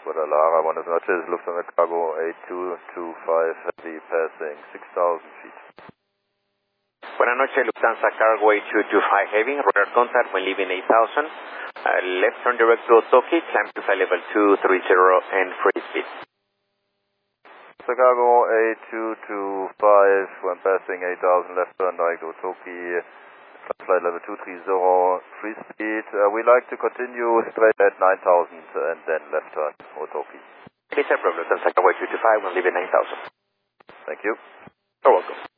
Guadalajara, buenas noches, Lufthansa Cargo 8225 Heavy passing 6,000 feet. Buenas noches, Lufthansa Cargo 8225 Heavy, radar contact when leaving 8,000. Left turn direct to Otoki, climb to flight level 230 and free speed. Lufthansa Cargo 8225 when passing 8,000, left turn direct to Otoki. Flight level 230, free speed. We like to continue straight at 9,000 and then left turn, Otoki. Okay, sir, Lufthansa Cargo 225, we'll leave at 9,000. Thank you. You're welcome.